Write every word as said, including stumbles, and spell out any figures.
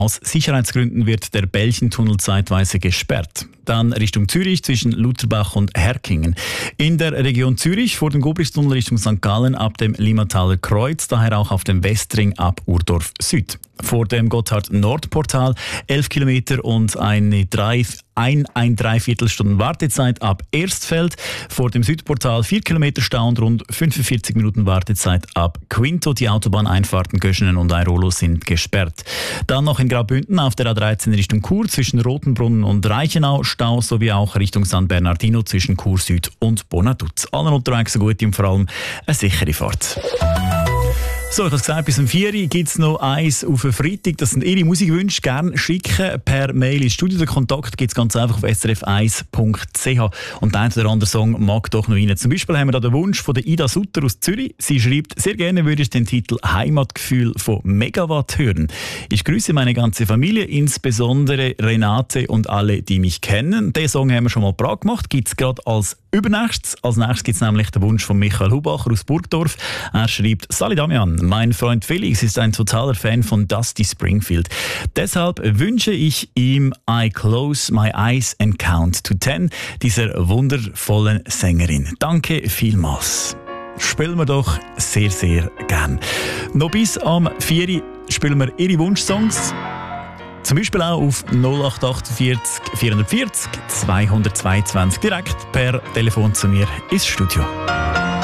Aus Sicherheitsgründen wird der Belchentunnel zeitweise gesperrt. Dann Richtung Zürich zwischen Lutherbach und Herkingen. In der Region Zürich vor dem Gobristunnel Richtung Sankt Gallen ab dem Limmataler Kreuz, daher auch auf dem Westring ab Urdorf Süd. Vor dem Gotthard-Nord-Portal elf Kilometer und eine drei, ein, ein Dreiviertelstunden Wartezeit ab Erstfeld. Vor dem Südportal vier Kilometer Stau und rund fünfundvierzig Minuten Wartezeit ab Quinto. Die Autobahneinfahrten Göschenen und Airolo sind gesperrt. Dann noch in Graubünden auf der A dreizehn Richtung Chur zwischen Rotenbrunnen und Reichenau Stau, sowie auch Richtung San Bernardino zwischen Chur Süd und Bonaduz. Allen unterwegs eine gute und vor allem eine sichere Fahrt. So, ich habe gesagt, bis um vier Uhr gibt es noch eins auf den Freitag. Das sind Ihre Musikwünsche. Gerne schicken per Mail ins Studio. Den Kontakt gibt es ganz einfach auf s r f eins punkt c h. Und der eine oder andere Song mag doch noch rein. Zum Beispiel haben wir da den Wunsch von der Ida Sutter aus Zürich. Sie schreibt, sehr gerne würde ich den Titel Heimatgefühl von Megawatt hören. Ich grüße meine ganze Familie, insbesondere Renate und alle, die mich kennen. Den Song haben wir schon mal parat gemacht. Gibt es gerade als übernächstes. Als nächstes gibt es nämlich den Wunsch von Michael Hubacher aus Burgdorf. Er schreibt, Sali Damian, mein Freund Felix ist ein totaler Fan von Dusty Springfield. Deshalb wünsche ich ihm I Close My Eyes and Count to Ten, dieser wundervollen Sängerin. Danke vielmals. Spielen wir doch sehr, sehr gern. Noch bis am vier Uhr spielen wir Ihre Wunschsongs. Zum Beispiel auch auf null acht vierzig vierhundertvierzig zweihundertzweiundzwanzig direkt per Telefon zu mir ins Studio.